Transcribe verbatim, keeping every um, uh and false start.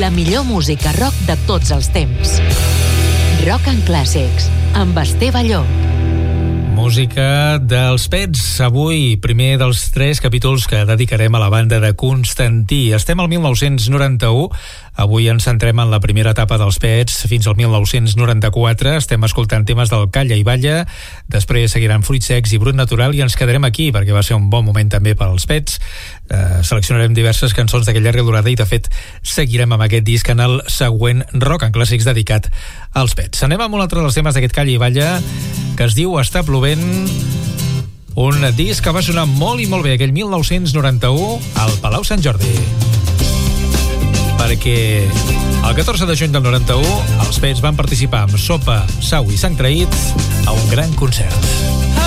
La millor música rock de tots els temps. Rock and Classics, amb Esteve Llop. Música dels Pets, avui primer dels tres capítols que dedicarem a la banda de Constantí. Estem al mil nou-cents noranta-u, avui ens centrem en la primera etapa dels Pets fins al mil nou-cents noranta-quatre. Estem escoltant temes del Calla i Balla, després seguiran Fruits Secs i Brut Natural i ens quedarem aquí perquè va ser un bon moment també per als Pets. Eh, seleccionarem diverses cançons d'aquella llarga durada i de fet seguirem amb aquest disc en el següent Rock and Classics dedicat als Pets. Anem amb un altre dels temes d'aquest Calla i Balla que es diu Està plovent, un disc que va sonar molt i molt bé aquell mil nou-cents noranta-u al Palau Sant Jordi, perquè el catorze de juny del noranta-u els Pets van participar amb Sopa, Sau i Sang Traït a un gran concert.